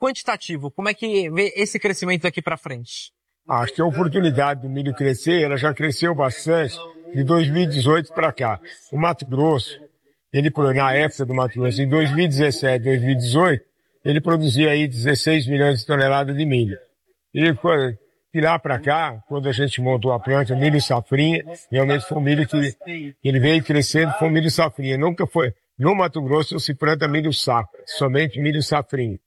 quantitativo, como é que vê esse crescimento daqui para frente? Acho que a oportunidade do milho crescer, ela já cresceu bastante de 2018 para cá. O Mato Grosso, na época do Mato Grosso, em 2017, 2018, ele produzia aí 16 milhões de toneladas de milho. E de lá para cá, quando a gente montou a planta, milho safrinha, realmente foi um milho que ele veio crescendo, foi um milho safrinha. Nunca foi, no Mato Grosso se planta milho safra, somente milho safrinha.